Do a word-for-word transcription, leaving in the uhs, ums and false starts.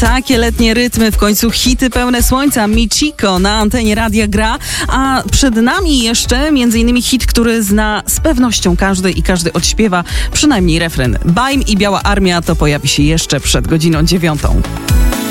Takie letnie rytmy, w końcu hity pełne słońca. Michiko na antenie Radia gra, a przed nami jeszcze między innymi hit, który zna z pewnością każdy i każdy odśpiewa przynajmniej refren. Bajm i Biała Armia to pojawi się jeszcze przed godziną dziewiątą.